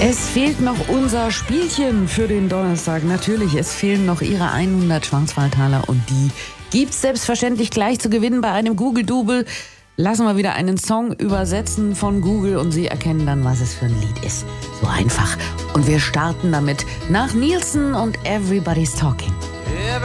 Es fehlt noch unser Spielchen für den Donnerstag. Natürlich, es fehlen noch Ihre 100 Schwarzwaldtaler und die gibt's selbstverständlich gleich zu gewinnen bei einem Google-Double. Lassen wir wieder einen Song übersetzen von Google und Sie erkennen dann, was es für ein Lied ist. So einfach. Und wir starten damit nach Nielsen und Everybody's Talking.